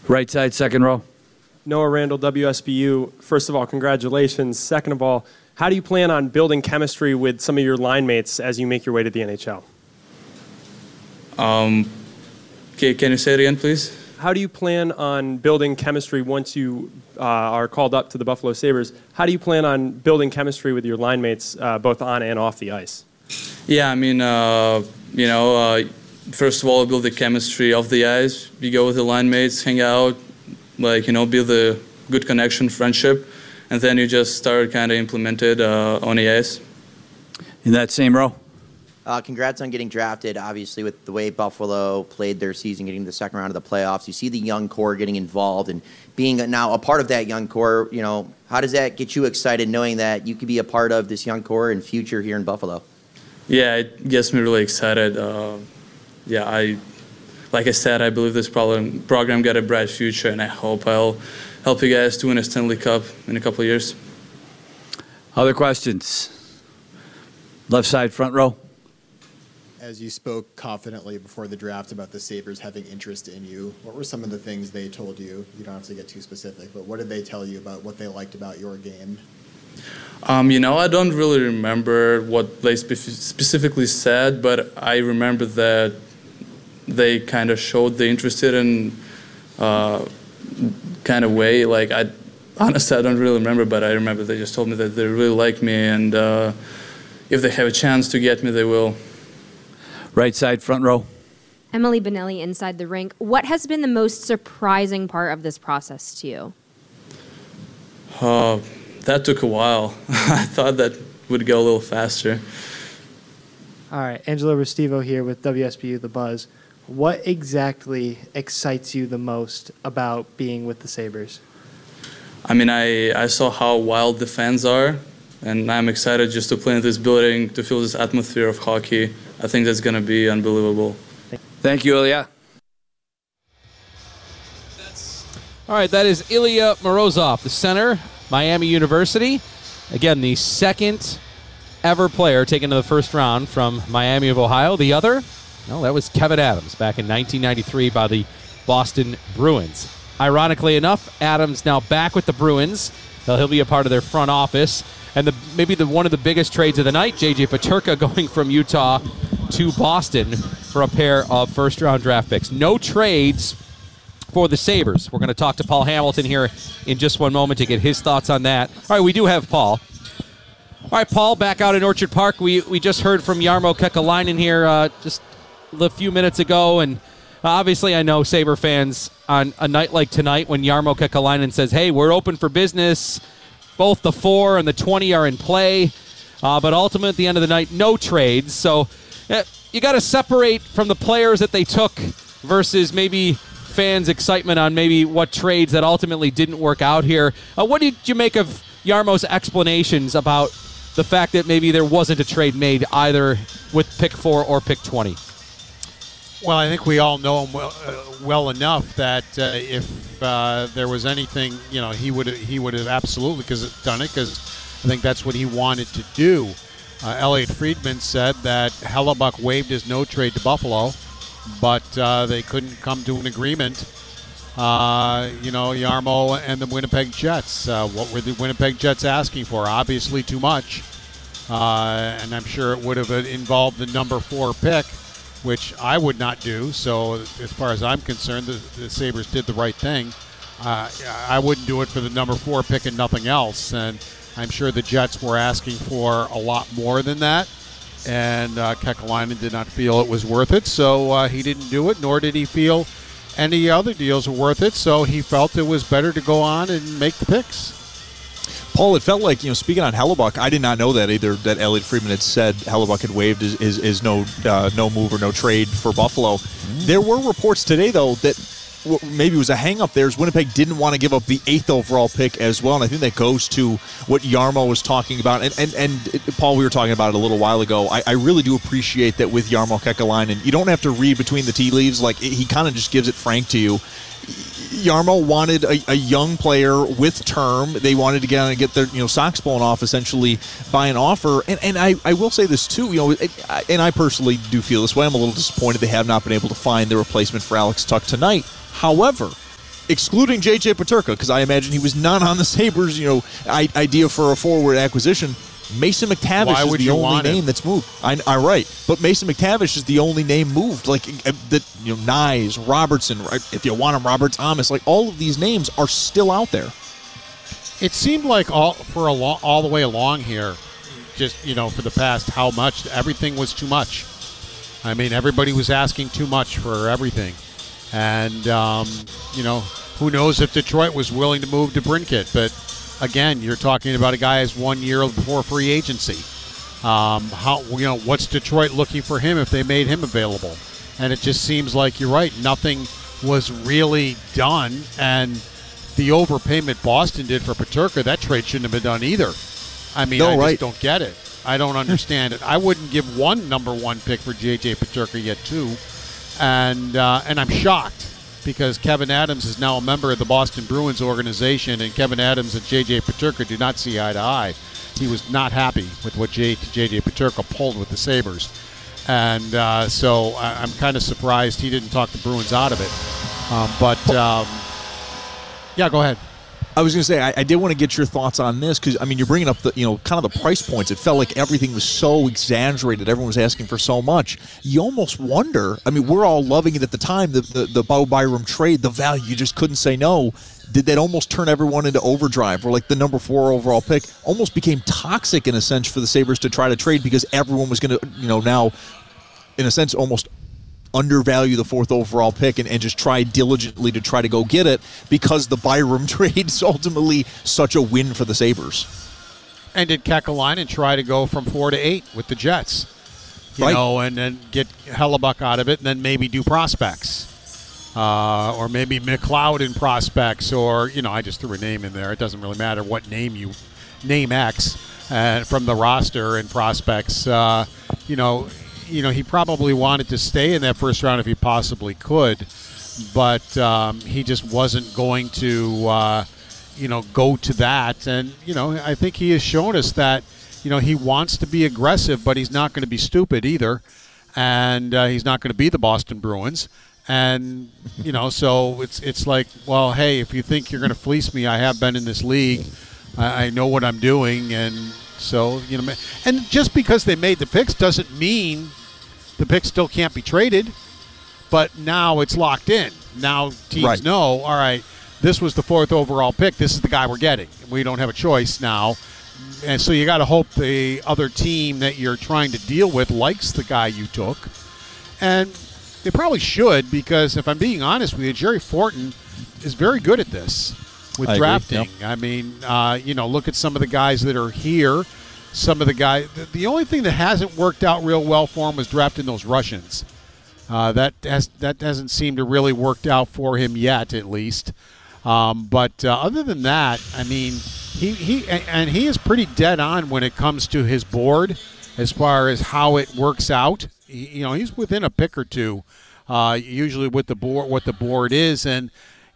Right side, second row. Noah Randall, WSBU. First of all, congratulations. Second of all, how do you plan on building chemistry with some of your line mates as you make your way to the NHL? Okay, can you say it again, please? How do you plan on building chemistry once you are called up to the Buffalo Sabres? How do you plan on building chemistry with your line mates both on and off the ice? Yeah, I mean, first of all, build the chemistry off the ice. You go with the line mates, hang out, build a good connection, friendship, and then you just start kind of implement it on the ice. In that same row. Congrats on getting drafted, obviously, with the way Buffalo played their season, getting to the second round of the playoffs. You see the young core getting involved and being now a part of that young core. How does that get you excited knowing that you could be a part of this young core in future here in Buffalo? Yeah, it gets me really excited. Like I said, I believe this program got a bright future, and I hope I'll help you guys to win a Stanley Cup in a couple of years. Other questions? Left side, front row. As you spoke confidently before the draft about the Sabres having interest in you, what were some of the things they told you? You don't have to get too specific, but what did they tell you about what they liked about your game? I don't really remember what they specifically said, but I remember that they kind of showed they interested in kind of way. Honestly, I don't really remember, but I remember they just told me that they really like me, and if they have a chance to get me, they will. Right side, front row. Emily Benelli, Inside the Rink. What has been the most surprising part of this process to you? That took a while. I thought that would go a little faster. All right, Angelo Restivo here with WSBU The Buzz. What exactly excites you the most about being with the Sabres? I mean, I saw how wild the fans are, and I'm excited just to play in this building, to feel this atmosphere of hockey. I think that's going to be unbelievable. Thank you, Ilya. All right, that is Ilya Morozov, the center, Miami University. Again, the second ever player taken to the first round from Miami of Ohio. The other, that was Kevin Adams back in 1993 by the Boston Bruins. Ironically enough, Adams now back with the Bruins. He'll be a part of their front office. And maybe one of the biggest trades of the night, J.J. Peterka going from Utah to Boston for a pair of first-round draft picks. No trades for the Sabres. We're going to talk to Paul Hamilton here in just one moment to get his thoughts on that. All right, we do have Paul. All right, Paul, back out in Orchard Park. We just heard from Jarmo Kekalainen here just a few minutes ago, and obviously I know Sabre fans on a night like tonight when Jarmo Kekalainen says, hey, we're open for business, both the 4 and the 20 are in play, but ultimately at the end of the night, no trades. So you got to separate from the players that they took versus maybe fans' excitement on maybe what trades that ultimately didn't work out here. What did you make of Jarmo's explanations about the fact that maybe there wasn't a trade made either with pick 4 or pick 20? Well, I think we all know him well enough that if there was anything, he would have absolutely done it, because I think that's what he wanted to do. Elliot Friedman said that Hellebuyck waived his no trade to Buffalo, but they couldn't come to an agreement. Jarmo and the Winnipeg Jets. What were the Winnipeg Jets asking for? Obviously too much, and I'm sure it would have involved the number 4 pick, which I would not do. So as far as I'm concerned, the Sabres did the right thing. I wouldn't do it for the number 4 pick and nothing else. And I'm sure the Jets were asking for a lot more than that. And Kekalainen did not feel it was worth it, so he didn't do it, nor did he feel any other deals were worth it. So he felt it was better to go on and make the picks. Paul, it felt like, speaking on Hellebuyck, I did not know that either, that Elliot Friedman had said Hellebuyck had waived his no move or no trade for Buffalo. There were reports today, though, that maybe it was a hang-up there, is Winnipeg didn't want to give up the 8th overall pick as well, and I think that goes to what Jarmo was talking about. And Paul, we were talking about it a little while ago. I really do appreciate that with Jarmo Kekalainen. You don't have to read between the tea leaves. He kind of just gives it frank to you. Jarmo wanted a young player with term. They wanted to get their socks blown off essentially by an offer. And I will say this too, and I personally do feel this way. I'm a little disappointed they have not been able to find the replacement for Alex Tuch tonight. However, excluding J.J. Peterka, because I imagine he was not on the Sabres, idea for a forward acquisition. Mason McTavish is the only name that's moved. I'm right, but Mason McTavish is the only name moved. Like Nyes, Robertson, right? If you want him, Robert Thomas. Like all of these names are still out there. It seemed like all the way along here, just for the past how much everything was too much. I mean, everybody was asking too much for everything, and who knows if Detroit was willing to move DeBrincat, but. Again, you're talking about a guy who's 1 year before free agency. What's Detroit looking for him if they made him available? And it just seems like you're right. Nothing was really done, and the overpayment Boston did for Peterka, that trade shouldn't have been done either. I mean, I just don't get it. I don't understand it. I wouldn't give one number 1 pick for J.J. Peterka yet, too, and I'm shocked. Because Kevin Adams is now a member of the Boston Bruins organization, and Kevin Adams and J.J. Peterka do not see eye to eye. He was not happy with what J.J. Peterka pulled with the Sabres. And so I'm kind of surprised he didn't talk the Bruins out of it. Yeah, go ahead. I was going to say, I did want to get your thoughts on this because, I mean, you're bringing up the, kind of the price points. It felt like everything was so exaggerated. Everyone was asking for so much. You almost wonder, I mean, we're all loving it at the time, the Bo Byram trade, the value, you just couldn't say no. Did that almost turn everyone into overdrive where, like, the number 4 overall pick almost became toxic in a sense for the Sabres to try to trade because everyone was going to, now, in a sense, almost undervalue the 4th overall pick and just try diligently to try to go get it because the Byram trade is ultimately such a win for the Sabres. And did Kekalainen try to go from 4 to 8 with the Jets? And then get Hellebuck out of it and then maybe do prospects. Or maybe McLeod in prospects or, I just threw a name in there. It doesn't really matter what name you name X from the roster and prospects. He probably wanted to stay in that first round if he possibly could, but he just wasn't going to, go to that. And, I think he has shown us that, he wants to be aggressive, but he's not going to be stupid either. And he's not going to be the Boston Bruins. And, so it's like, well, hey, if you think you're going to fleece me, I have been in this league. I know what I'm doing. And so, and just because they made the picks doesn't mean the pick still can't be traded, but now it's locked in. Now teams know, all right, this was the 4th overall pick. This is the guy we're getting. We don't have a choice now. And so you got to hope the other team that you're trying to deal with likes the guy you took. And they probably should because if I'm being honest with you, Jerry Fortin is very good at this with drafting. Yep. I mean, look at some of the guys that are here. Some of the guys, the only thing that hasn't worked out real well for him was drafting those Russians. That hasn't seemed to really worked out for him yet, at least. But other than that, I mean, he is pretty dead on when it comes to his board, as far as how it works out. He's within a pick or two, usually with the board, what the board is, and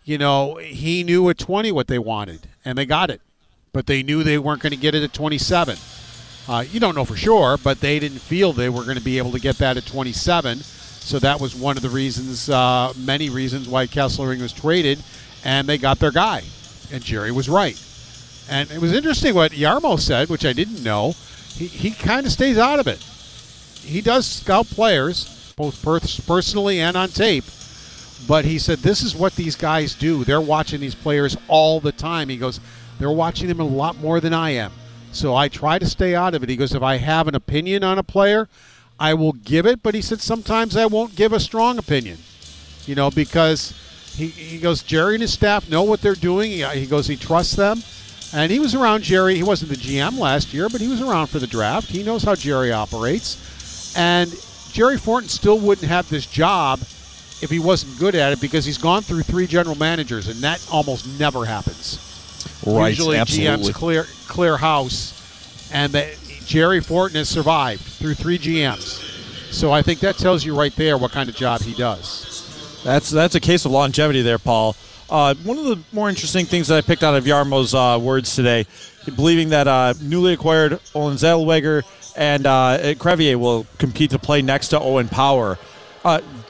he knew at 20 what they wanted, and they got it, but they knew they weren't going to get it at 27. You don't know for sure, but they didn't feel they were going to be able to get that at 27. So that was one of the reasons, many reasons why Kesselring was traded, and they got their guy. And Jerry was right. And it was interesting what Yarmo said, which I didn't know. He kind of stays out of it. He does scout players, both personally and on tape. But he said, this is what these guys do. They're watching these players all the time. He goes, they're watching them a lot more than I am. So I try to stay out of it. He goes, if I have an opinion on a player, I will give it. But he said, sometimes I won't give a strong opinion, because he goes, Jerry and his staff know what they're doing. He goes, he trusts them. And he was around Jerry. He wasn't the GM last year, but he was around for the draft. He knows how Jerry operates. And Jerry Fortin still wouldn't have this job if he wasn't good at it because he's gone through 3 general managers, and that almost never happens. Right, usually absolutely. GMs clear house, and Jerry Fortin has survived through 3 GMs. So I think that tells you right there what kind of job he does. That's a case of longevity there, Paul. One of the more interesting things that I picked out of Yarmo's words today, believing that newly acquired Olen Zellweger and Crevier will compete to play next to Owen Power. To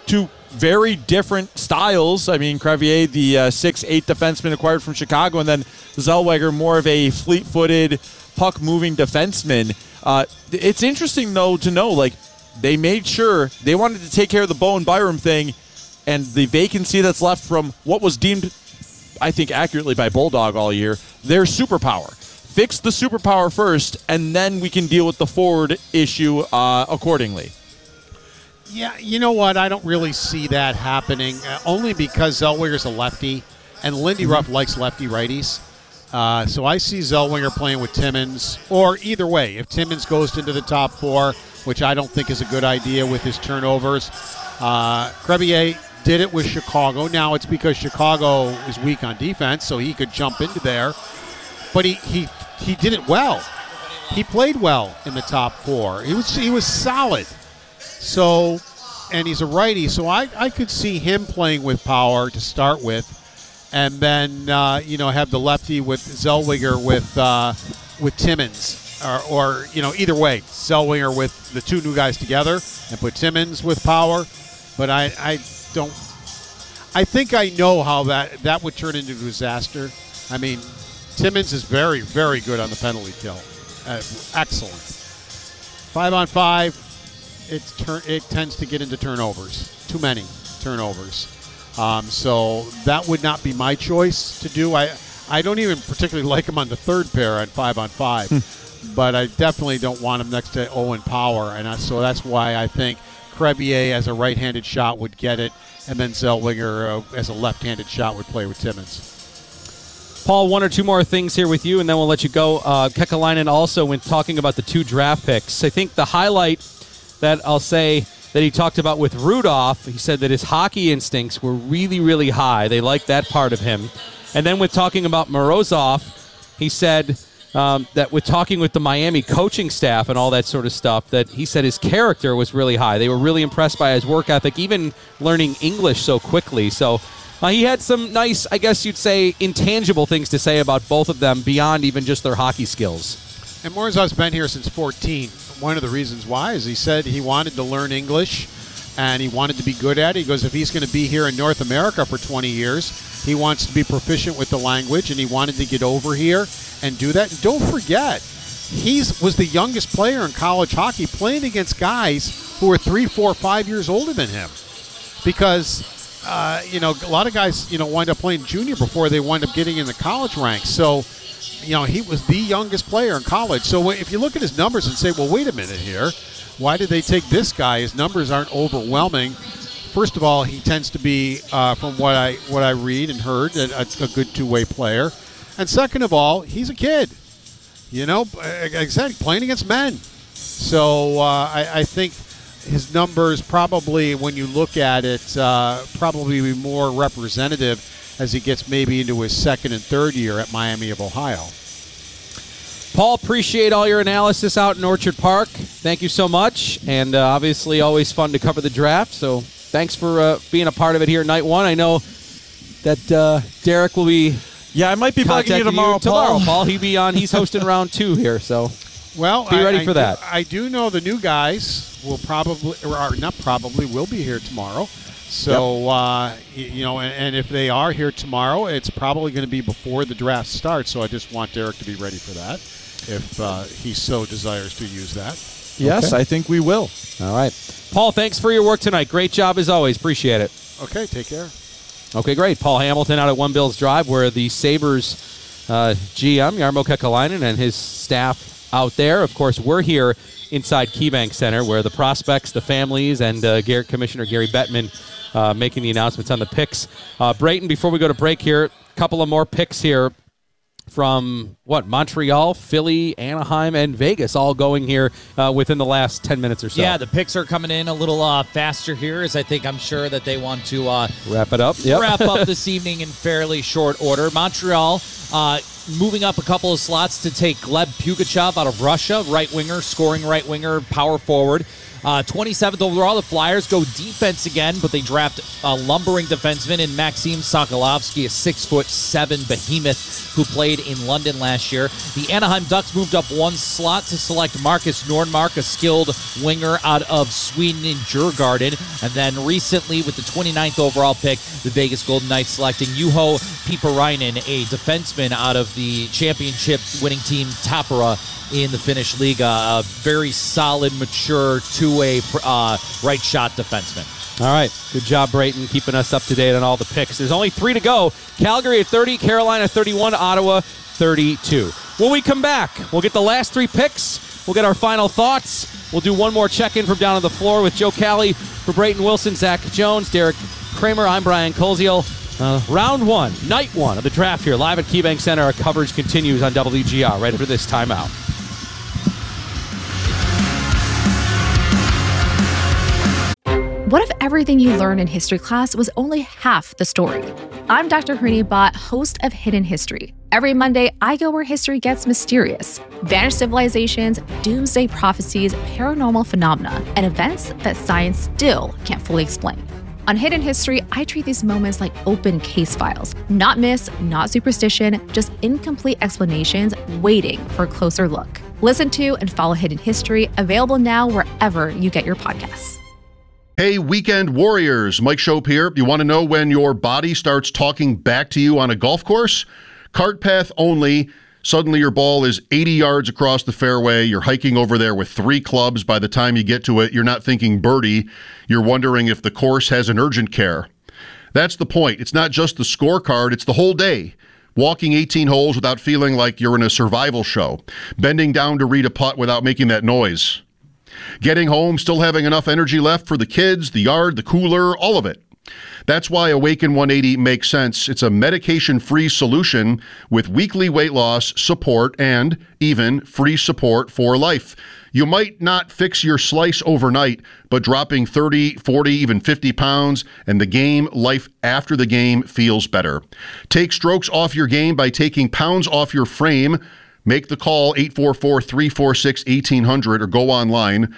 very different styles. I mean, Crevier, the 6'8" defenseman acquired from Chicago, and then Zellweger, more of a fleet-footed, puck-moving defenseman. It's interesting, though, to know, like, they made sure they wanted to take care of the Bowen Byram thing and the vacancy that's left from what was deemed, I think, accurately by Bulldog all year, their superpower. Fix the superpower first, and then we can deal with the forward issue accordingly. Yeah, you know what? I don't really see that happening, only because Zellweger's a lefty, and Lindy Ruff likes lefty-righties. So I see Zellweger playing with Timmins, or either way, if Timmins goes into the top four, which I don't think is a good idea with his turnovers. Crevier did it with Chicago. Now it's because Chicago is weak on defense, so he could jump into there. But he did it well. He played well in the top four. He was solid. So, and he's a righty, so I could see him playing with power to start with, and then have the lefty with Zellweger with Timmins, or either way, Zellweger with the two new guys together and put Timmins with power. But I think I know how that would turn into a disaster. I mean, Timmins is very, very good on the penalty kill. Excellent. 5-on-5. It tends to get into turnovers. Too many turnovers. So that would not be my choice to do. I don't even particularly like him on the third pair on 5-on-5, but I definitely don't want him next to Owen Power, and so that's why I think Crevier as a right-handed shot would get it, and then Zellweger as a left-handed shot would play with Timmins. Paul, one or two more things here with you, and then we'll let you go. Kekalainen also, when talking about the 2 draft picks, I think the highlight that I'll say that he talked about with Rudolph, he said that his hockey instincts were really, really high. They liked that part of him. And then with talking about Morozov, he said that with talking with the Miami coaching staff and all that sort of stuff, that he said his character was really high. They were really impressed by his work ethic, even learning English so quickly. So he had some nice, I guess you'd say, intangible things to say about both of them beyond even just their hockey skills. And Morozov's been here since 14. One of the reasons why is he said he wanted to learn English and he wanted to be good at it. He goes, if he's going to be here in North America for 20 years, he wants to be proficient with the language, and he wanted to get over here and do that. And don't forget, he was the youngest player in college hockey, playing against guys who were 3, 4, 5 years older than him. Because, a lot of guys, wind up playing junior before they wind up getting in the college ranks. So, he was the youngest player in college. So if you look at his numbers and say, well, wait a minute here, why did they take this guy? His numbers aren't overwhelming. First of all, he tends to be, from what I read and heard, a good two-way player. And second of all, he's a kid. Like I said, playing against men. So I think his numbers probably, when you look at it, probably be more representative as he gets maybe into his second and third year at Miami of Ohio. Paul, appreciate all your analysis out in Orchard Park. Thank you so much. And obviously always fun to cover the draft. So thanks for being a part of it here night one. I know that Derek will be I might be bugging you tomorrow, Paul. He'll be on. He's hosting round 2 here. So well, be ready for that. I do know the new guys will will be here tomorrow. So, and if they are here tomorrow, it's probably going to be before the draft starts. So I just want Derek to be ready for that if he so desires to use that. Yes, okay. I think we will. All right. Paul, thanks for your work tonight. Great job as always. Appreciate it. Okay, take care. Okay, great. Paul Hamilton out at One Bills Drive, where the Sabres GM, Jarmo Kekalainen, and his staff out there. Of course, we're here inside KeyBank Center, where the prospects, the families, and Commissioner Gary Bettman making the announcements on the picks. Brayton, before we go to break here, a couple of more picks here from, Montreal, Philly, Anaheim, and Vegas, all going here within the last 10 minutes or so. Yeah, the picks are coming in a little faster here, as I'm sure that they want to wrap it up. Yep. Wrap up this evening in fairly short order. Montreal moving up a couple of slots to take Gleb Pugachev out of Russia, right winger, scoring right winger, power forward. 27th overall, the Flyers go defense again, but they draft a lumbering defenseman in Maxim Sokolovsky, a 6'7" behemoth who played in London last year. The Anaheim Ducks moved up one slot to select Marcus Nordmark, a skilled winger out of Sweden in Djurgården. And then recently, with the 29th overall pick, the Vegas Golden Knights selecting Juho Piiparainen, a defenseman out of the championship-winning team Tappara in the Finnish Liga. A very solid, mature, two-way right shot defenseman. All right. Good job, Brayton, keeping us up to date on all the picks. There's only 3 to go. Calgary at 30, Carolina 31, Ottawa 32. When we come back, we'll get the last 3 picks. We'll get our final thoughts. We'll do one more check-in from down on the floor with Joe Cali for Brayton Wilson, Zach Jones, Derek Kramer. I'm Brian Koziel. Round 1, night 1 of the draft here, live at KeyBank Center. Our coverage continues on WGR right after this timeout. What if everything you learned in history class was only half the story? I'm Dr. Harini Bhatt, host of Hidden History. Every Monday, I go where history gets mysterious. Vanished civilizations, doomsday prophecies, paranormal phenomena, and events that science still can't fully explain. On Hidden History, I treat these moments like open case files. Not myths, not superstition, just incomplete explanations waiting for a closer look. Listen to and follow Hidden History, available now wherever you get your podcasts. Hey, weekend warriors, Mike Shope here. You want to know when your body starts talking back to you on a golf course? Cart path only. Suddenly your ball is 80 yards across the fairway. You're hiking over there with 3 clubs. By the time you get to it, you're not thinking birdie. You're wondering if the course has an urgent care. That's the point. It's not just the scorecard, it's the whole day. Walking 18 holes without feeling like you're in a survival show. Bending down to read a putt without making that noise. Getting home, still having enough energy left for the kids, the yard, the cooler, all of it. That's why Awaken 180 makes sense. It's a medication-free solution with weekly weight loss, support, and even free support for life. You might not fix your slice overnight, but dropping 30, 40, even 50 pounds, and the game, life after the game, feels better. Take strokes off your game by taking pounds off your frame. Make the call, 844-346-1800, or go online,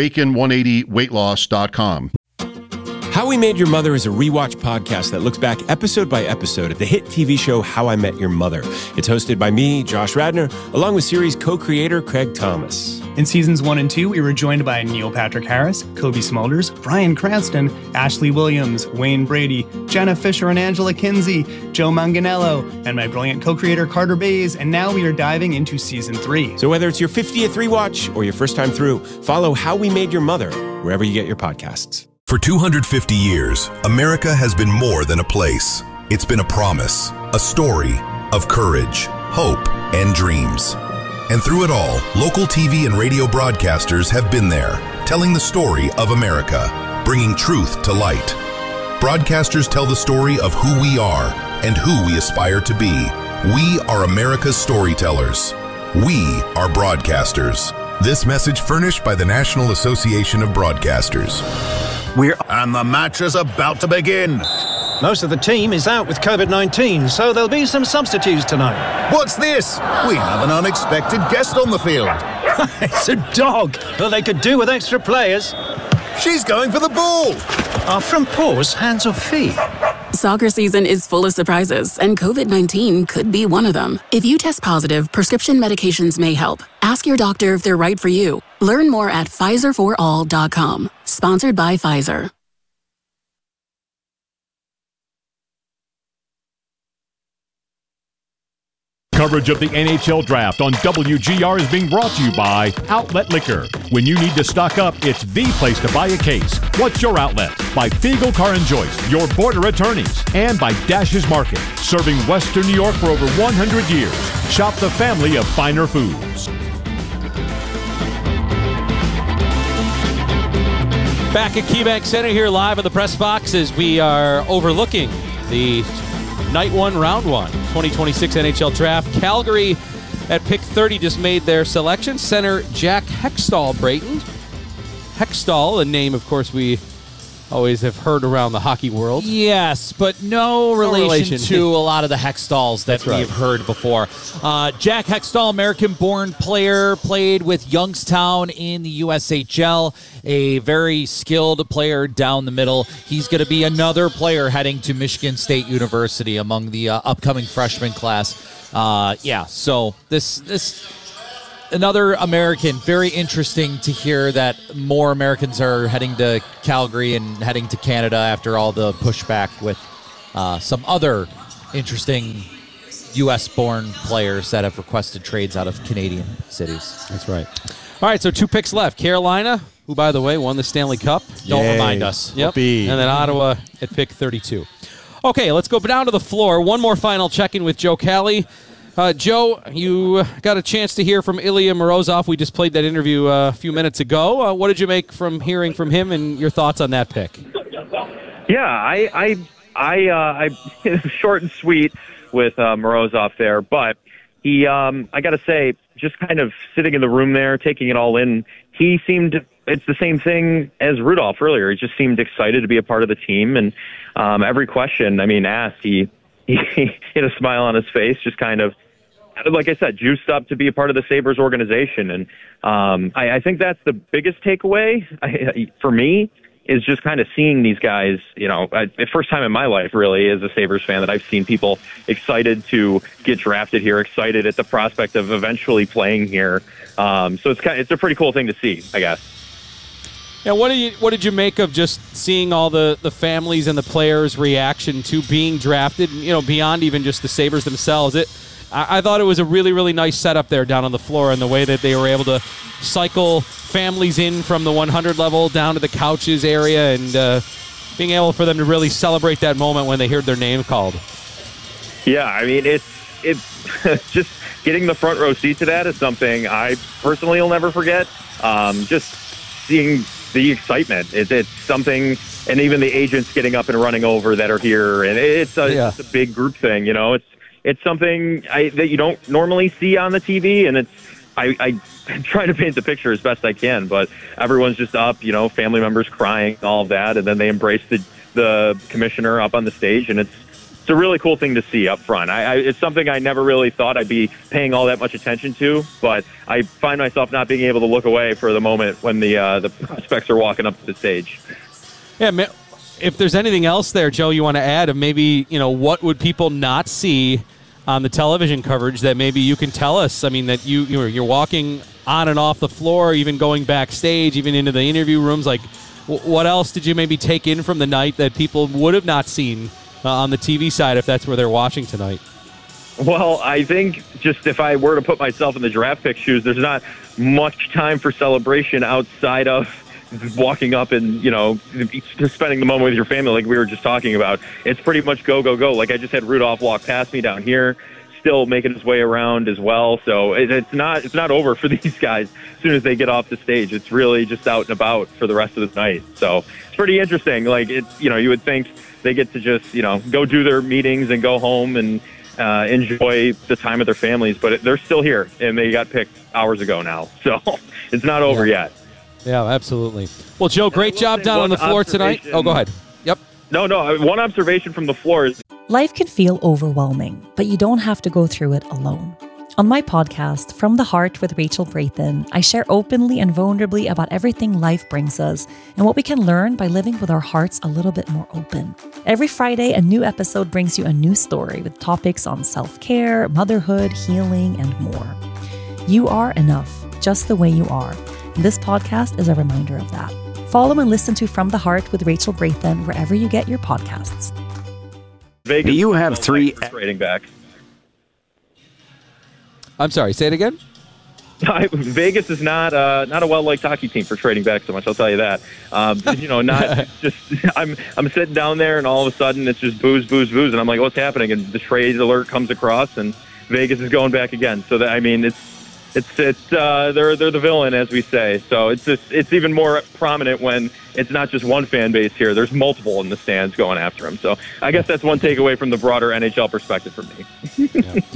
awaken180weightloss.com. How We Made Your Mother is a rewatch podcast that looks back episode by episode at the hit TV show How I Met Your Mother. It's hosted by me, Josh Radnor, along with series co-creator Craig Thomas. In seasons 1 and 2, we were joined by Neil Patrick Harris, Kobe Smulders, Bryan Cranston, Ashley Williams, Wayne Brady, Jenna Fisher and Angela Kinsey, Joe Manganiello, and my brilliant co-creator Carter Bays, and now we are diving into season 3. So whether it's your 50th rewatch or your first time through, follow How We Made Your Mother wherever you get your podcasts. For 250 years, America has been more than a place. It's been a promise, a story of courage, hope, and dreams. And through it all, local TV and radio broadcasters have been there, telling the story of America, bringing truth to light. Broadcasters tell the story of who we are and who we aspire to be. We are America's storytellers. We are broadcasters. This message furnished by the National Association of Broadcasters. And the match is about to begin. Most of the team is out with COVID-19, so there'll be some substitutes tonight. What's this? We have an unexpected guest on the field. It's a dog. Well, they could do with extra players. She's going for the ball. Are front paws hands or feet? Soccer season is full of surprises, and COVID-19 could be one of them. If you test positive, prescription medications may help. Ask your doctor if they're right for you. Learn more at PfizerForAll.com. Sponsored by Pfizer. Coverage of the NHL Draft on WGR is being brought to you by Outlet Liquor. When you need to stock up, it's the place to buy a case. What's your outlet? By Fiegel Car and Joyce, your border attorneys. And by Dash's Market, serving Western New York for over 100 years. Shop the family of finer foods. Back at KeyBank Center here live in the press box as we are overlooking the Night 1, Round 1, 2026 NHL Draft. Calgary at pick 30 just made their selection. Center Jack Hextall, Brayton. Hextall, a name, of course, we always have heard around the hockey world. Yes, but no relation to a lot of the Hextalls that That's right. we've heard before. Jack Hextall, American-born player, played with Youngstown in the USHL, a very skilled player down the middle. He's going to be another player heading to Michigan State University among the upcoming freshman class. So this another American. Very interesting to hear that more Americans are heading to Calgary and heading to Canada after all the pushback with some other interesting U.S.-born players that have requested trades out of Canadian cities. That's right. All right, so 2 picks left. Carolina, who, by the way, won the Stanley Cup. Don't remind us. Yep. Whoopee. And then Ottawa at pick 32. Okay, let's go down to the floor. One more final check-in with Joe Cali. Joe, you got a chance to hear from Ilya Morozov. We just played that interview a few minutes ago. What did you make from hearing from him and your thoughts on that pick? Yeah, I short and sweet with Morozov there, but he, I got to say, just kind of sitting in the room there, taking it all in, he seemed, it's the same thing as Rudolph earlier. He just seemed excited to be a part of the team, and every question, asked, he had a smile on his face, just kind of, like I said, juiced up to be a part of the Sabres organization. And I think that's the biggest takeaway for me, is just kind of seeing these guys, the first time in my life, really, as a Sabres fan, that I've seen people excited to get drafted here, excited at the prospect of eventually playing here. So it's a pretty cool thing to see, I guess. Yeah, what did you make of just seeing all the families and the players' reaction to being drafted, beyond even just the Sabres themselves? I thought it was a really, really nice setup there down on the floor, and the way that they were able to cycle families in from the 100 level down to the couches area, and being able for them to really celebrate that moment when they heard their name called. Yeah, it's just getting the front row seat to that is something I personally will never forget. Just seeing the excitement, it's something, and even the agents getting up and running over that are here, and it's a big group thing. It's something that you don't normally see on the TV, and I try to paint the picture as best I can, but everyone's just up, family members crying, all of that, and then they embrace the commissioner up on the stage, and it's a really cool thing to see up front. It's something I never really thought I'd be paying all that much attention to, but I find myself not being able to look away for the moment when the prospects are walking up to the stage. Yeah, if there's anything else there, Joe, you want to add of maybe, what would people not see on the television coverage that maybe you can tell us? That you're walking on and off the floor, even going backstage, even into the interview rooms. Like, what else did you maybe take in from the night that people would have not seen on the TV side, if that's where they're watching tonight? Well, I think just if I were to put myself in the draft pick shoes, there's not much time for celebration outside of walking up and, just spending the moment with your family like we were just talking about. It's pretty much go, go, go. Like, I just had Rudolph walk past me down here, still making his way around as well. So it's not over for these guys as soon as they get off the stage. It's really just out and about for the rest of the night. So it's pretty interesting. Like, you would think they get to just, go do their meetings and go home and enjoy the time with their families, but they're still here, and they got picked hours ago now. So it's not over yet. Yeah, absolutely. Well, Joe, great job down on the floor tonight. Oh, go ahead. Yep. No, one observation from the floor is life can feel overwhelming, but you don't have to go through it alone. On my podcast, From the Heart with Rachel Brathen, I share openly and vulnerably about everything life brings us and what we can learn by living with our hearts a little bit more open. Every Friday, a new episode brings you a new story with topics on self-care, motherhood, healing, and more. You are enough, just the way you are. And this podcast is a reminder of that. Follow and listen to From the Heart with Rachel Brathen wherever you get your podcasts. Vegas. You have 3 trading back. I'm sorry, say it again? Vegas is not a well-liked hockey team for trading back so much, I'll tell you that. Not just I'm sitting down there, and all of a sudden it's just booze, booze, booze, and I'm like, what's happening? And the trade alert comes across, and Vegas is going back again. So that, they're the villain, as we say. So it's even more prominent when it's not just one fan base here. There's multiple in the stands going after him. So I guess that's one takeaway from the broader NHL perspective for me.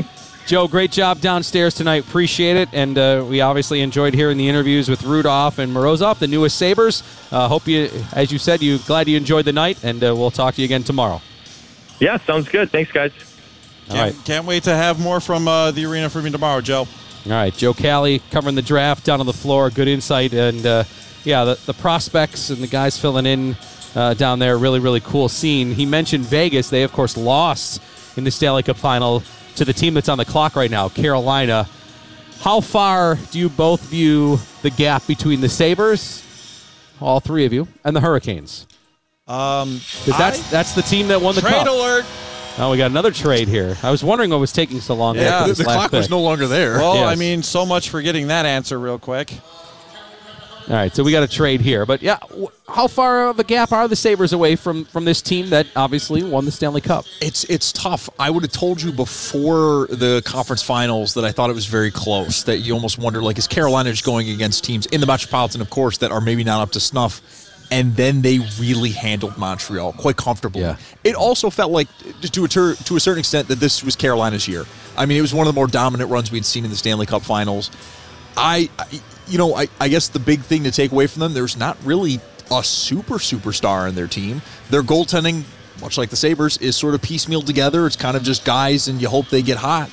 Joe, great job downstairs tonight. Appreciate it. And we obviously enjoyed hearing the interviews with Rudolph and Morozov, the newest Sabres. Hope you, as you said, glad you enjoyed the night, and we'll talk to you again tomorrow. Yeah, sounds good. Thanks, guys. Can't wait to have more from the arena from you tomorrow, Joe. All right, Joe Cali covering the draft down on the floor. Good insight. And, the prospects and the guys filling in down there, really, really cool scene. He mentioned Vegas. They, of course, lost in the Stanley Cup final to the team that's on the clock right now, Carolina. How far do you both view the gap between the Sabres, all three of you, and the Hurricanes? Because that's the team that won the Trade cup. alert! Oh, we got another trade here. I was wondering what was taking so long. Yeah, the clock was no longer there. Well, Yes. I mean, so much for getting that answer real quick. All right, so we got a trade here. But, yeah, how far of a gap are the Sabres away from this team that obviously won the Stanley Cup? It's tough. I would have told you before the conference finals that I thought it was very close, that you almost wonder, like, is Carolina just going against teams in the Metropolitan, of course, that are maybe not up to snuff? And then they really handled Montreal quite comfortably. Yeah. It also felt like, to a certain extent, that this was Carolina's year. I mean, it was one of the more dominant runs we'd seen in the Stanley Cup finals. I guess the big thing to take away from them, there's not really a superstar in their team. Their goaltending, much like the Sabres, is sort of piecemealed together. It's kind of just guys, and you hope they get hot.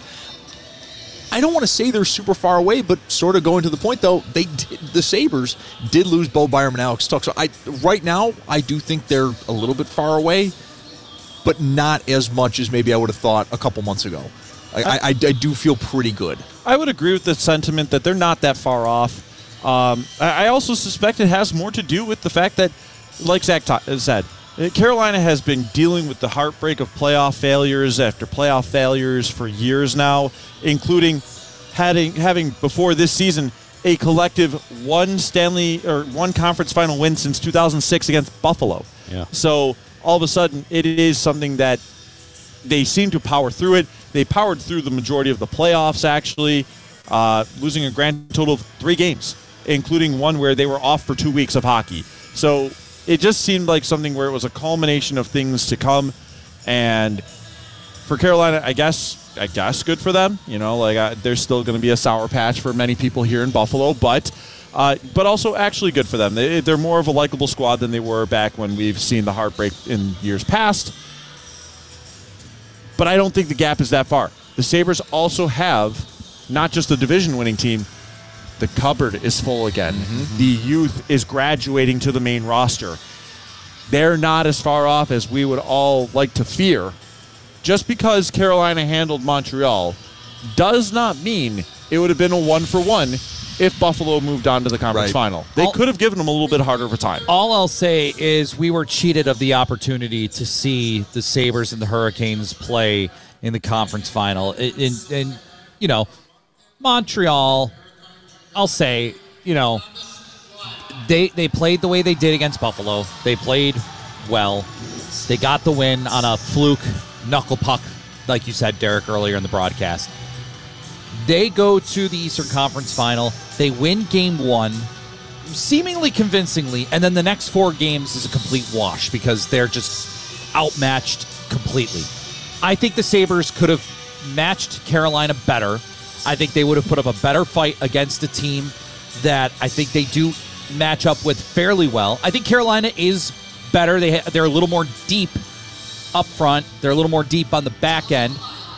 I don't want to say they're super far away, but sort of going to the point, though, the Sabres did lose Bo Byram and Alex Tuch. So right now, I do think they're a little bit far away, but not as much as maybe I would have thought a couple months ago. I do feel pretty good. I would agree with the sentiment that they're not that far off. I also suspect it has more to do with the fact that, like Zach said, Carolina has been dealing with the heartbreak of playoff failures after playoff failures for years now, including having before this season a collective one conference final win since 2006 against Buffalo. Yeah. So all of a sudden, it is something that they seem to power through it. They powered through the majority of the playoffs, actually, losing a grand total of 3 games, including one where they were off for 2 weeks of hockey. So it just seemed like something where it was a culmination of things to come. And for Carolina, I guess good for them. There's still going to be a sour patch for many people here in Buffalo, but also actually good for them. They're more of a likable squad than they were back when we've seen the heartbreak in years past. But I don't think the gap is that far. The Sabres also have not just a division-winning team. The cupboard is full again. Mm-hmm. The youth is graduating to the main roster. They're not as far off as we would all like to fear. Just because Carolina handled Montreal does not mean it would have been a 1-for-1 if Buffalo moved on to the conference final. They could have given them a little bit harder of a time. All I'll say is we were cheated of the opportunity to see the Sabres and the Hurricanes play in the conference final. And Montreal, I'll say, they played the way they did against Buffalo. They played well. They got the win on a fluke knuckle puck, like you said, Derek, earlier in the broadcast. They go to the Eastern Conference Final. They win Game 1, seemingly convincingly, and then the next 4 games is a complete wash because they're just outmatched completely. I think the Sabres could have matched Carolina better. I think they would have put up a better fight against a team that I think they do match up with fairly well. I think Carolina is better. They're a little more deep up front. They're a little more deep on the back end.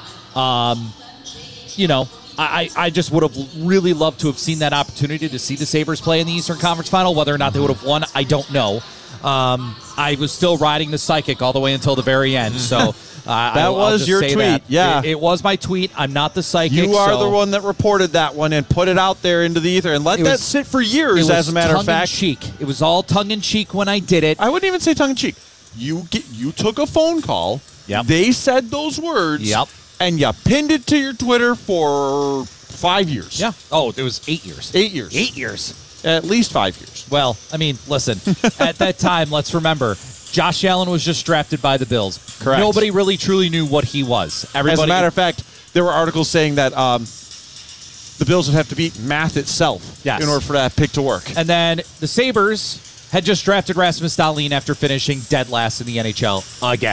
I just would have really loved to have seen that opportunity to see the Sabres play in the Eastern Conference Final. Whether or not they would have won, I don't know. I was still riding the psychic all the way until the very end. So that was your tweet. Yeah. It was my tweet. I'm not the psychic. You are the one that reported that one and put it out there into the ether and let that sit for years, as a matter of fact. It was all tongue-in-cheek when I did it. I wouldn't even say tongue-in-cheek. You took a phone call. Yep. They said those words. Yep. And you pinned it to your Twitter for 5 years. Yeah. Oh, it was 8 years. 8 years. 8 years. At least 5 years. Well, I mean, listen, at that time, let's remember, Josh Allen was just drafted by the Bills. Correct. Nobody really truly knew what he was. As a matter of fact, there were articles saying that the Bills would have to beat math itself in order for that pick to work. And then the Sabres had just drafted Rasmus Dahlin after finishing dead last in the NHL again.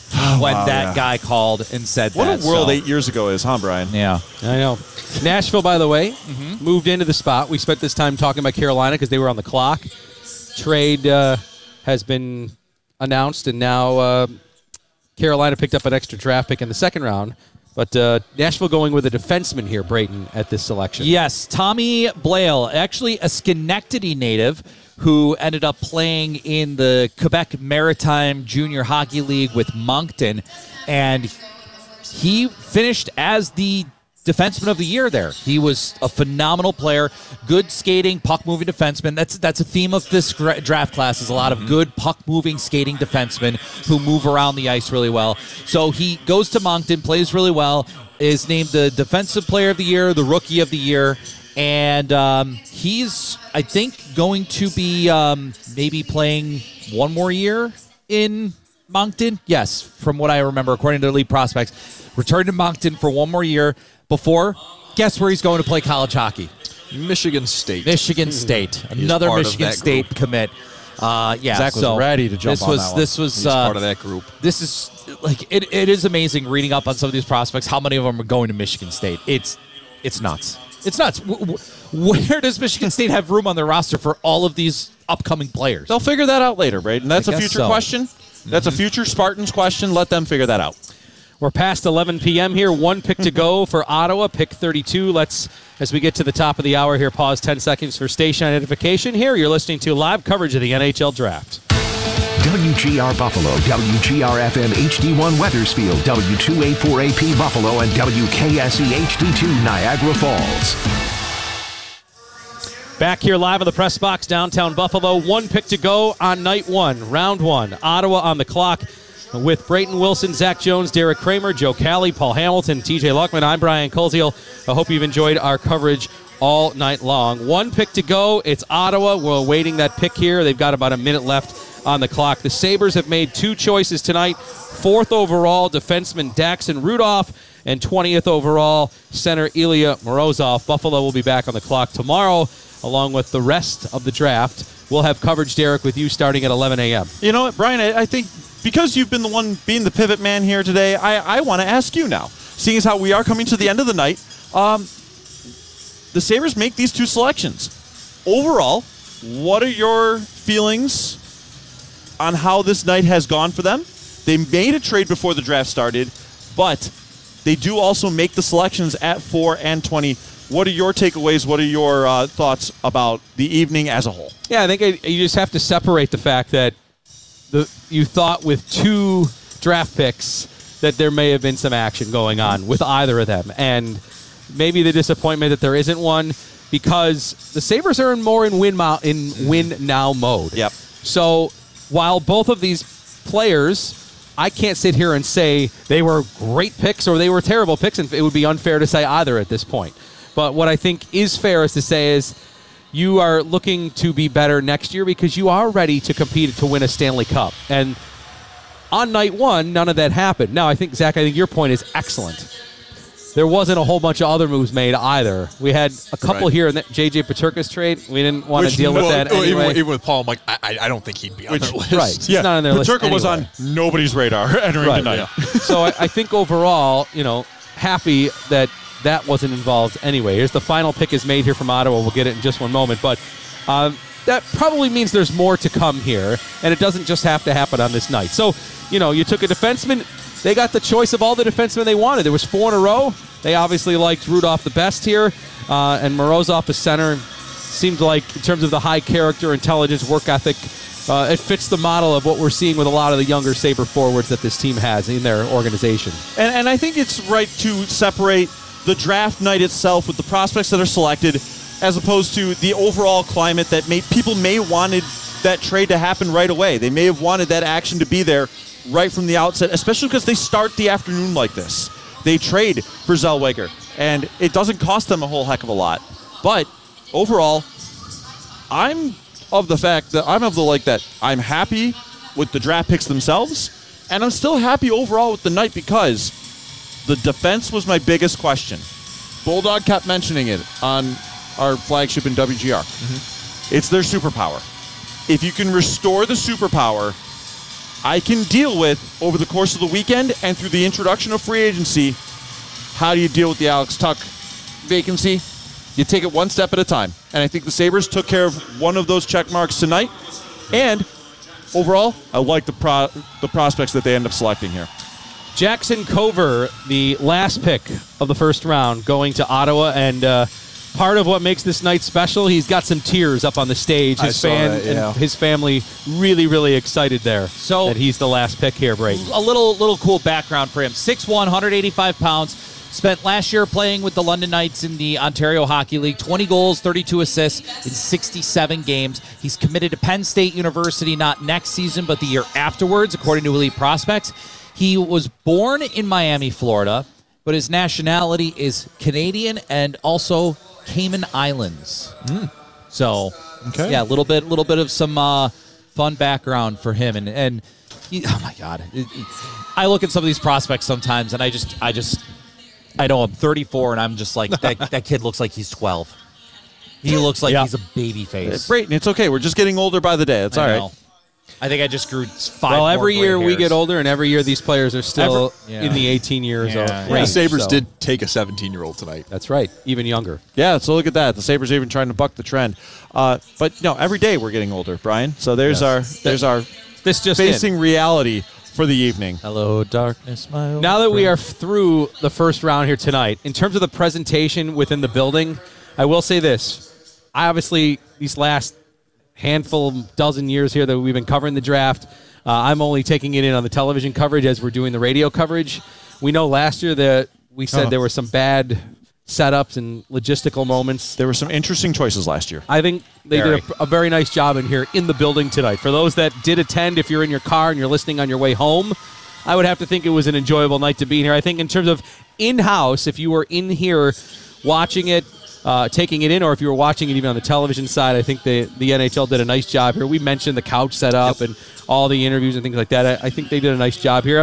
when wow, that yeah. guy called and said What that. a world so. 8 years ago is, huh, Brian? Yeah. I know. Nashville, by the way, moved into the spot. We spent this time talking about Carolina because they were on the clock. Trade has been announced, and now Carolina picked up an extra draft pick in the second round. But Nashville going with a defenseman here, Brayton, at this selection. Yes, Tommy Blale, actually a Schenectady native who ended up playing in the Quebec Maritime Junior Hockey League with Moncton, and he finished as the defenseman of the year there. He was a phenomenal player, good skating, puck-moving defenseman. That's a theme of this draft class, is a lot of good puck-moving skating defensemen who move around the ice really well. So he goes to Moncton, plays really well, is named the Defensive Player of the Year, the Rookie of the Year, and he's, I think, going to be maybe playing one more year in Moncton. Yes, from what I remember, according to the Elite Prospects. Returned to Moncton for one more year before, guess where he's going to play college hockey? Michigan State. Michigan State. Another Michigan State commit. Yeah, Zach was so ready to jump on that one. This was He's part of that group. This is like it is amazing reading up on some of these prospects. How many of them are going to Michigan State? It's nuts. It's nuts. Where does Michigan State have room on their roster for all of these upcoming players? They'll figure that out later, Braden. That's I a guess future so. question. That's a future Spartans question. Let them figure that out. We're past 11 p.m. here. One pick to go for Ottawa, pick 32. Let's, as we get to the top of the hour here, pause 10 seconds for station identification. Here, you're listening to live coverage of the NHL Draft. WGR Buffalo, WGR-FM HD1 Weathersfield, W284AP Buffalo, and WKSE HD2 Niagara Falls. Back here live in the press box, downtown Buffalo. One pick to go on night one, round one. Ottawa on the clock with Brayton Wilson, Zach Jones, Derek Kramer, Joe Cali, Paul Hamilton, TJ Luckman. I'm Brian Koziel. I hope you've enjoyed our coverage all night long. One pick to go. It's Ottawa. We're awaiting that pick here. They've got about a minute left on the clock. The Sabres have made two choices tonight. 4th overall, defenseman Daxon Rudolph, and 20th overall, center Ilya Morozov. Buffalo will be back on the clock tomorrow, along with the rest of the draft. We'll have coverage, Derek, with you starting at 11 a.m. You know what, Brian, I think because you've been the one being the pivot man here today, I want to ask you now, seeing as how we are coming to the end of the night, the Sabres make these two selections. Overall, what are your feelings on how this night has gone for them? They made a trade before the draft started, but they do also make the selections at 4 and 20. What are your takeaways? What are your thoughts about the evening as a whole? Yeah, I think you just have to separate the fact that you thought with two draft picks that there may have been some action going on with either of them. And maybe the disappointment that there isn't one, because the Sabres are more in win now mode. Yep. So while both of these players, I can't sit here and say they were great picks or they were terrible picks, and it would be unfair to say either at this point. But what I think is fair is to say is you are looking to be better next year because you are ready to compete to win a Stanley Cup. And on night one, none of that happened. Now, I think, Zach, your point is excellent. There wasn't a whole bunch of other moves made either. We had a couple here in that J.J. Paterka's trade. We didn't want to deal with that anyway. Even with Paul, I'm like, I don't think he'd be on their list. Right. He's not on their list Paterka was anyway. on nobody's radar entering tonight. Yeah. So I think overall, happy that wasn't involved anyway. Here's the final pick is made here from Ottawa. We'll get it in just one moment. But that probably means there's more to come here, and it doesn't just have to happen on this night. So, you took a defenseman. They got the choice of all the defensemen they wanted. There was 4 in a row. They obviously liked Rudolph the best here, and Morozov, the center, seemed like in terms of the high character, intelligence, work ethic, it fits the model of what we're seeing with a lot of the younger Sabre forwards that this team has in their organization. And I think it's right to separate the draft night itself with the prospects that are selected as opposed to the overall climate that people may wanted that trade to happen right away. They may have wanted that action to be there right from the outset, especially because they start the afternoon like this. They trade for Zellweger, and it doesn't cost them a whole heck of a lot. But overall, I'm of the like that I'm happy with the draft picks themselves, and I'm still happy overall with the night because the defense was my biggest question. Bulldog kept mentioning it on our flagship in WGR. It's their superpower. If you can restore the superpower, I can deal with over the course of the weekend and through the introduction of free agency. How do you deal with the Alex Tuch vacancy? You take it one step at a time. And I think the Sabres took care of one of those check marks tonight. And overall, I like the prospects that they end up selecting here. Jackson Cover, the last pick of the first round, going to Ottawa, and part of what makes this night special, he's got some tears up on the stage. And his family really, really excited there that he's the last pick here, Brayden. A little cool background for him. 6'1", 185 pounds. Spent last year playing with the London Knights in the Ontario Hockey League. 20 goals, 32 assists in 67 games. He's committed to Penn State University not next season, but the year afterwards, according to Elite Prospects. He was born in Miami, Florida, but his nationality is Canadian and also Cayman Islands. So, yeah, a little bit of some fun background for him. And he, oh my God, I look at some of these prospects sometimes, and I know I'm 34, and I'm just like, that kid looks like he's 12. He looks like he's a baby face. Brayden, it's okay. We're just getting older by the day. It's all right. I think I just grew 5 Well, more every year gray we hairs. get older, and every year these players are still in the 18 years old. The Sabres did take a 17-year-old tonight. That's right, even younger. Yeah, so look at that. The Sabres are even trying to buck the trend. But no, every day we're getting older, Brian. So there's our this just facing reality for the evening. Hello, darkness, my old Now that we friend. are through the first round here tonight, in terms of the presentation within the building, I will say this. Obviously, these last dozen years here that we've been covering the draft, I'm only taking it in on the television coverage as we're doing the radio coverage. We know last year that we said there were some bad setups and logistical moments. There were some interesting choices last year. I think they did a very nice job in here in the building tonight. For those that did attend, if you're in your car and you're listening on your way home, I would have to think it was an enjoyable night to be in here. I think in terms of in-house, if you were in here watching it, taking it in, or if you were watching it even on the television side, I think the NHL did a nice job here. We mentioned the couch setup and all the interviews and things like that. I think they did a nice job here.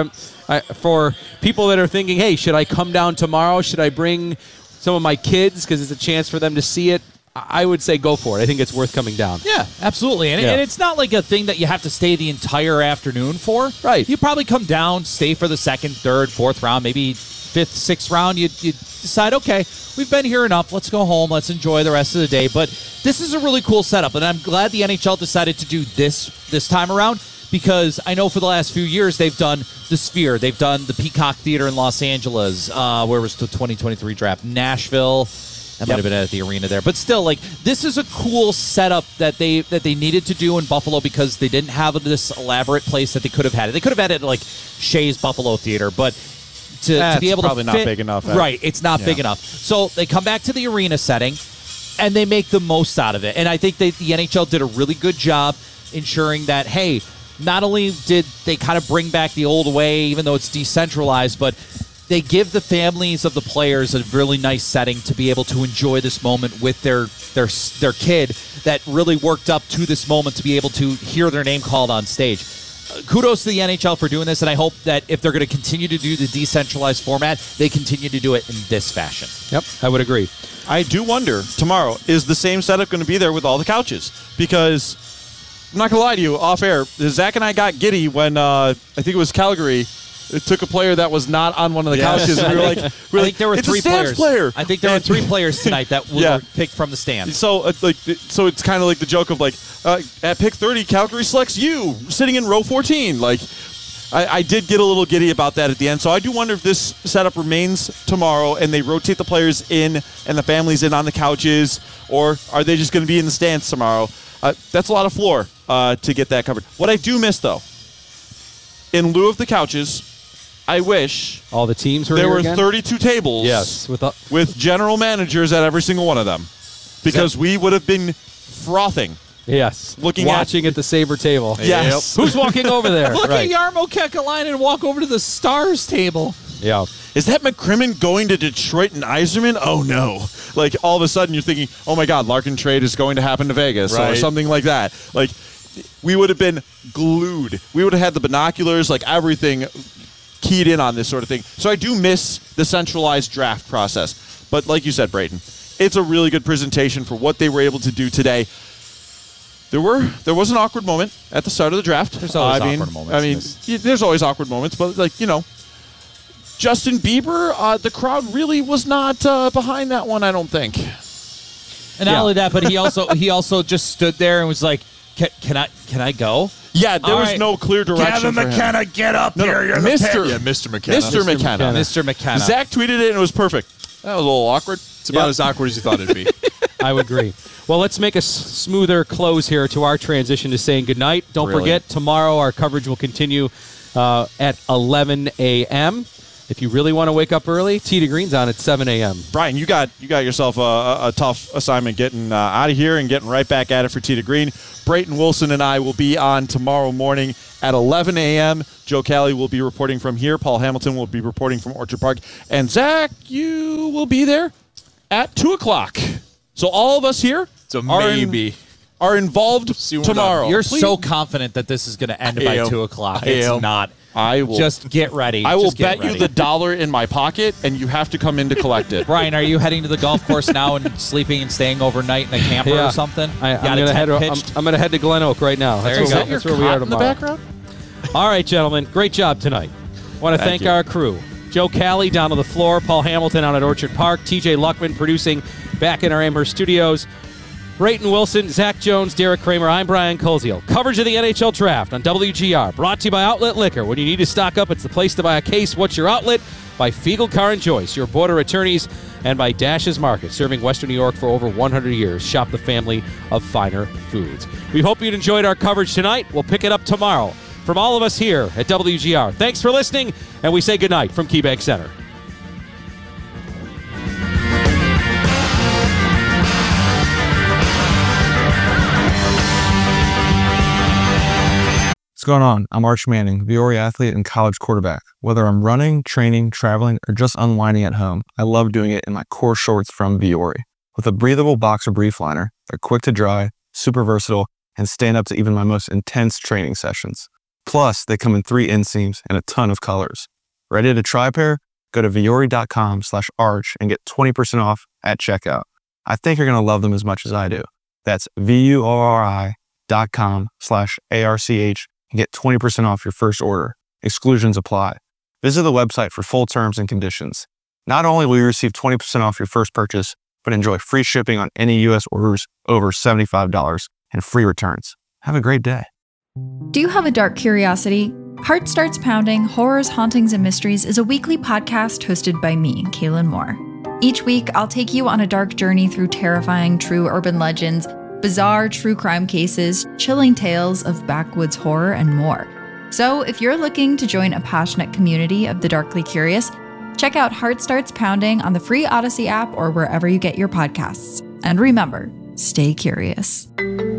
For people that are thinking, hey, should I come down tomorrow? Should I bring some of my kids because it's a chance for them to see it? I would say go for it. I think it's worth coming down. Yeah, absolutely. And it's not like a thing that you have to stay the entire afternoon for. Right. You probably come down, stay for the second, third, fourth round, maybe fifth, sixth round. You decide, okay, we've been here enough. Let's go home. Let's enjoy the rest of the day. But this is a really cool setup, and I'm glad the NHL decided to do this time around, because I know for the last few years they've done the Sphere. They've done the Peacock Theater in Los Angeles. Where was the 2023 draft? Nashville. That might have been at the arena there. But still, like, this is a cool setup that they needed to do in Buffalo, because they didn't have this elaborate place that they could have had. They could have had it like Shea's Buffalo Theater, but to be able to probably fit, not big enough. Right, it's not big enough. So they come back to the arena setting, and they make the most out of it. And I think the NHL did a really good job ensuring that, hey, not only did they kind of bring back the old way, even though it's decentralized, but they give the families of the players a really nice setting to be able to enjoy this moment with their kid that really worked up to this moment to be able to hear their name called on stage. Kudos to the NHL for doing this, and I hope that if they're going to continue to do the decentralized format, they continue to do it in this fashion. Yep, I would agree. I do wonder, tomorrow, is the same setup going to be there with all the couches? Because, I'm not going to lie to you, off air, Zach and I got giddy when, I think it was Calgary, it took a player that was not on one of the couches, and we were like, I think there were it's three a Stamps players. player. I think there were 3 players tonight that were picked from the stands. So, so it's kind of like the joke of, like, at pick 30, Calgary selects you, sitting in row 14. Like, I did get a little giddy about that at the end. So I do wonder if this setup remains tomorrow and they rotate the players in and the families in on the couches, or are they just going to be in the stands tomorrow? That's a lot of floor to get that covered. What I do miss, though, in lieu of the couches, I wish all the teams were there here were again? 32 tables. Yes, with general managers at every single one of them, because we would have been frothing. Yes, watching at the Sabre table. Yes, who's walking over there? Look Right. at Jarmo Kekalainen walk over to the Stars table. Yeah. Is that McCrimmon going to Detroit and Yzerman? Oh, no. Like, all of a sudden you're thinking, oh, my God, Larkin trade is going to happen to Vegas or Right. something like that. Like, we would have been glued. We would have had the binoculars, like everything keyed in on this sort of thing. So I do miss the centralized draft process. But like you said, Brayden, it's a really good presentation for what they were able to do today. There was an awkward moment at the start of the draft. There's always awkward moments. There's always awkward moments, but Justin Bieber, the crowd really was not behind that one, I don't think. And not only that, but he also just stood there and was like, "Can I go?" Yeah, there was no clear direction. Kevin McKenna, get up here. You're Mr. McKenna. Mr. McKenna. Zach tweeted it and it was perfect. That was a little awkward. It's about as awkward as you thought it'd be. I would agree. Well, let's make a smoother close here to our transition to saying goodnight. Don't forget, tomorrow our coverage will continue at 11 a.m. If you really want to wake up early, Tee to Green's on at 7 a.m. Brian, you got yourself a tough assignment getting out of here and getting right back at it for Tee to Green. Brayton Wilson and I will be on tomorrow morning at 11 a.m. Joe Cali will be reporting from here. Paul Hamilton will be reporting from Orchard Park. And Zach, you will be there at 2 o'clock. So all of us here are involved tomorrow. You're so confident that this is going to end by 2 o'clock. It's not. I will just get ready. I will bet you the $1 in my pocket, and you have to come in to collect it. Brian, are you heading to the golf course now and sleeping and staying overnight in a camper or something? I'm going to head to Glen Oak right now. That's where we are tomorrow. In the background? All right, gentlemen. Great job tonight. Want to thank our crew. Joe Cali down on the floor, Paul Hamilton out at Orchard Park, TJ Luckman producing back in our Amherst studios. Brayton Wilson, Zach Jones, Derek Kramer, I'm Brian Koziel. Coverage of the NHL Draft on WGR, brought to you by Outlet Liquor. When you need to stock up, it's the place to buy a case. What's your outlet? By Fiegel Car and Joyce, your border attorneys, and by Dash's Market, serving Western New York for over 100 years. Shop the family of finer foods. We hope you enjoyed our coverage tonight. We'll pick it up tomorrow. From all of us here at WGR, thanks for listening, and we say goodnight from KeyBank Center. What's going on? I'm Arch Manning, Viore athlete and college quarterback. Whether I'm running, training, traveling, or just unwinding at home, I love doing it in my core shorts from Viore. With a breathable boxer brief liner, they're quick to dry, super versatile, and stand up to even my most intense training sessions. Plus, they come in 3 inseams and a ton of colors. Ready to try a pair? Go to viore.com/arch and get 20% off at checkout. I think you're going to love them as much as I do. That's VUORI.com/ARCH and get 20% off your first order. Exclusions apply. Visit the website for full terms and conditions. Not only will you receive 20% off your first purchase, but enjoy free shipping on any U.S. orders over $75 and free returns. Have a great day. Do you have a dark curiosity? Heart Starts Pounding, Horrors, Hauntings, and Mysteries is a weekly podcast hosted by me, Kaylin Moore. Each week, I'll take you on a dark journey through terrifying true urban legends, bizarre true crime cases, chilling tales of backwoods horror, and more. So if you're looking to join a passionate community of the darkly curious, check out Heart Starts Pounding on the free Odyssey app or wherever you get your podcasts. And remember, stay curious.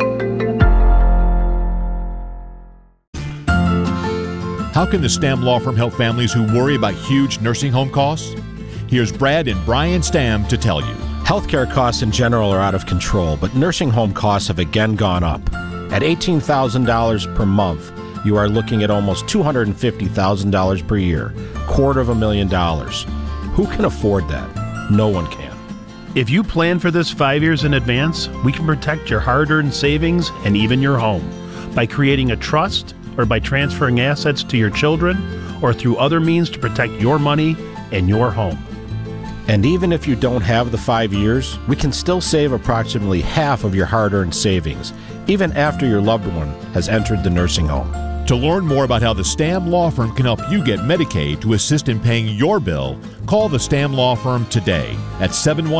How can the Stamm Law Firm help families who worry about huge nursing home costs? Here's Brad and Brian Stamm to tell you. Healthcare costs in general are out of control, but nursing home costs have again gone up. At $18,000 per month, you are looking at almost $250,000 per year, $250,000. Who can afford that? No one can. If you plan for this 5 years in advance, we can protect your hard-earned savings and even your home by creating a trust or by transferring assets to your children or through other means to protect your money and your home. And even if you don't have the 5 years, we can still save approximately half of your hard-earned savings, even after your loved one has entered the nursing home. To learn more about how the Stamm Law Firm can help you get Medicaid to assist in paying your bill, call the Stamm Law Firm today at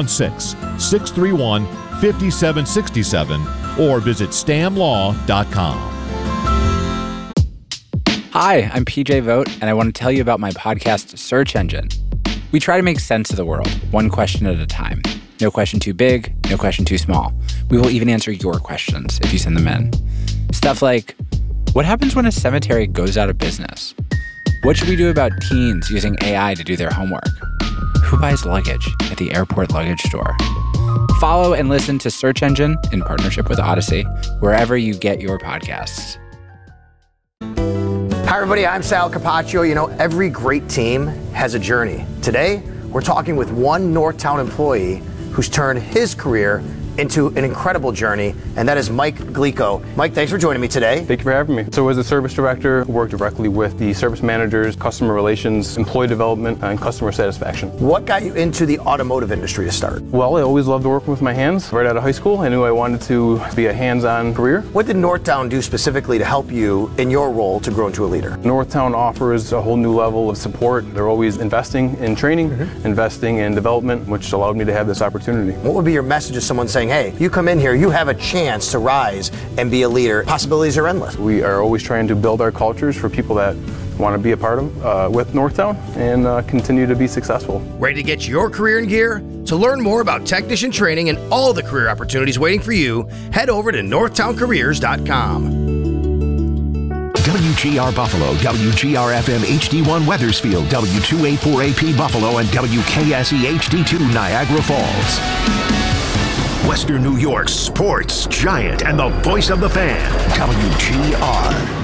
716-631-5767 or visit stammlaw.com. Hi, I'm PJ Vogt, and I want to tell you about my podcast, Search Engine. We try to make sense of the world, one question at a time. No question too big, no question too small. We will even answer your questions if you send them in. Stuff like, what happens when a cemetery goes out of business? What should we do about teens using AI to do their homework? Who buys luggage at the airport luggage store? Follow and listen to Search Engine in partnership with Odyssey, wherever you get your podcasts. Hi, everybody. I'm Sal Capaccio. You know, every great team has a journey. Today, we're talking with one Northtown employee who's turned his career into an incredible journey, and that is Mike Glico. Mike, thanks for joining me today. Thank you for having me. So as a service director, I work directly with the service managers, customer relations, employee development, and customer satisfaction. What got you into the automotive industry to start? Well, I always loved working with my hands. Right out of high school, I knew I wanted to be a hands-on career. What did Northtown do specifically to help you in your role to grow into a leader? Northtown offers a whole new level of support. They're always investing in training, investing in development, which allowed me to have this opportunity. What would be your message to someone saying, hey, you come in here, you have a chance to rise and be a leader? Possibilities are endless. We are always trying to build our cultures for people that want to be a part of with Northtown and continue to be successful. Ready to get your career in gear? To learn more about technician training and all the career opportunities waiting for you, head over to northtowncareers.com. WGR Buffalo, WGR FM HD1 Weathersfield, W284AP Buffalo, and WKSE HD2 Niagara Falls. Western New York's sports giant and the voice of the fan, WGR.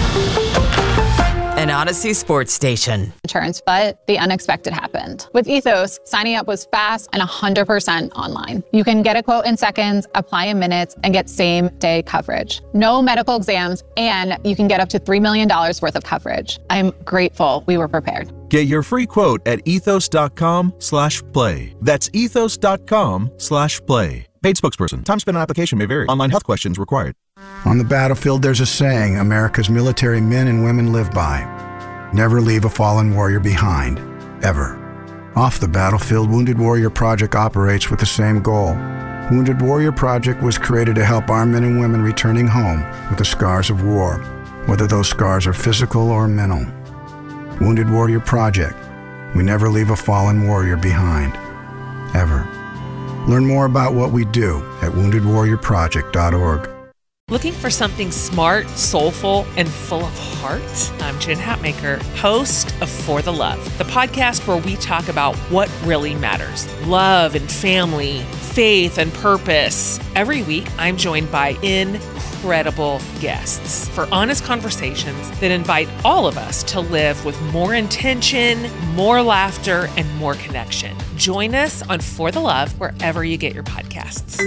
An Odyssey sports station. Insurance, but the unexpected happened. With Ethos, signing up was fast and 100% online. You can get a quote in seconds, apply in minutes, and get same-day coverage. No medical exams, and you can get up to $3 million worth of coverage. I'm grateful we were prepared. Get your free quote at ethos.com/play. That's ethos.com/play. Paid spokesperson. Time spent on application may vary. Online health questions required. On the battlefield, there's a saying America's military men and women live by. Never leave a fallen warrior behind, ever. Off the battlefield, Wounded Warrior Project operates with the same goal. Wounded Warrior Project was created to help our men and women returning home with the scars of war, whether those scars are physical or mental. Wounded Warrior Project. We never leave a fallen warrior behind, ever. Learn more about what we do at woundedwarriorproject.org. Looking for something smart, soulful, and full of heart? I'm Jen Hatmaker, host of For the Love, the podcast where we talk about what really matters. Love and family, faith and purpose. Every week, I'm joined by incredible guests for honest conversations that invite all of us to live with more intention, more laughter, and more connection. Join us on For the Love wherever you get your podcasts.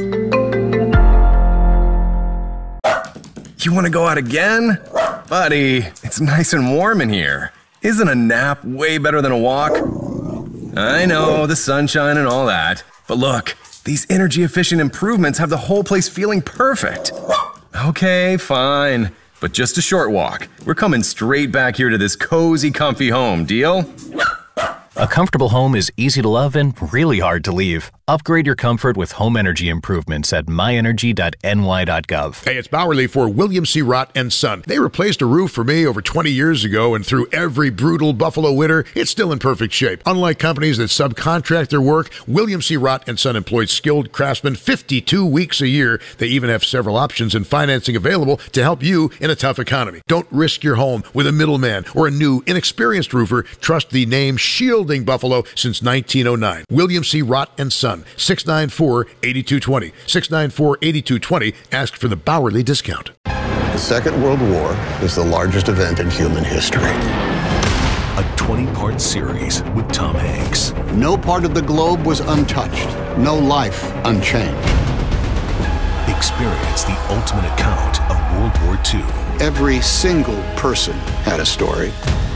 You want to go out again? Buddy, it's nice and warm in here. Isn't a nap way better than a walk? I know, the sunshine and all that. But look, these energy-efficient improvements have the whole place feeling perfect. Okay, fine. But just a short walk. We're coming straight back here to this cozy, comfy home. Deal? A comfortable home is easy to love and really hard to leave. Upgrade your comfort with home energy improvements at myenergy.ny.gov. Hey, it's Bowerly for William C. Rott & Son. They replaced a roof for me over 20 years ago, and through every brutal Buffalo winter, it's still in perfect shape. Unlike companies that subcontract their work, William C. Rott & Son employs skilled craftsmen 52 weeks a year. They even have several options and financing available to help you in a tough economy. Don't risk your home with a middleman or a new, inexperienced roofer. Trust the name shielding Buffalo since 1909. William C. Rott & Son, 694-8220. 694-8220. Ask for the Bowerly discount. The Second World War is the largest event in human history. A 20-part series with Tom Hanks. No part of the globe was untouched. No life unchanged. Experience the ultimate account of World War II. Every single person had a story.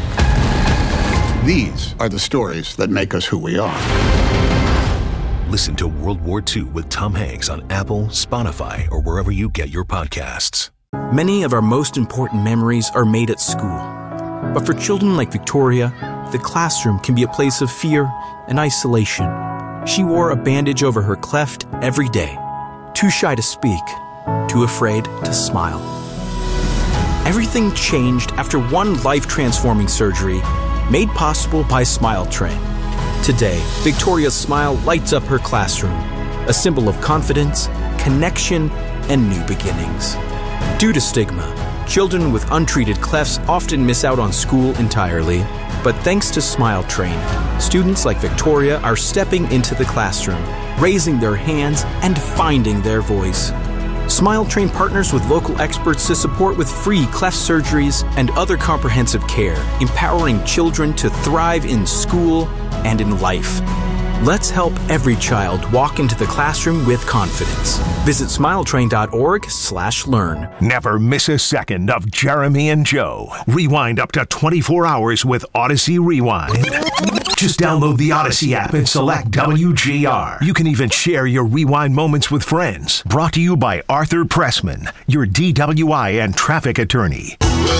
These are the stories that make us who we are. Listen to World War II with Tom Hanks on Apple, Spotify, or wherever you get your podcasts. Many of our most important memories are made at school. But for children like Victoria, the classroom can be a place of fear and isolation. She wore a bandage over her cleft every day. Too shy to speak, too afraid to smile. Everything changed after one life-transforming surgery made possible by Smile Train. Today, Victoria's smile lights up her classroom, a symbol of confidence, connection, and new beginnings. Due to stigma, children with untreated clefts often miss out on school entirely. But thanks to Smile Train, students like Victoria are stepping into the classroom, raising their hands, and finding their voice. Smile Train partners with local experts to support with free cleft surgeries and other comprehensive care, empowering children to thrive in school and in life. Let's help every child walk into the classroom with confidence. Visit smiletrain.org/learn. Never miss a second of Jeremy and Joe. Rewind up to 24 hours with Odyssey Rewind. Just download the Odyssey app and select WGR. You can even share your rewind moments with friends. Brought to you by Arthur Pressman, your DWI and traffic attorney.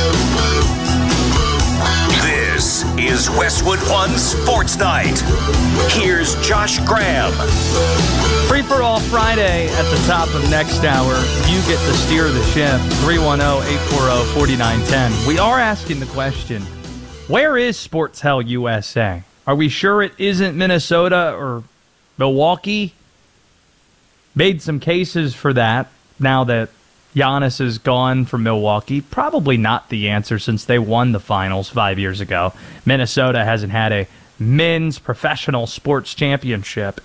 This is Westwood One Sports Night. Here's Josh Graham. Free for All Friday at the top of next hour. You get to steer the ship. 310-840-4910. We are asking the question, where is Sports Hell USA? Are we sure it isn't Minnesota or Milwaukee? Made some cases for that now that Giannis is gone from Milwaukee. Probably not the answer since they won the finals 5 years ago. Minnesota hasn't had a men's professional sports championship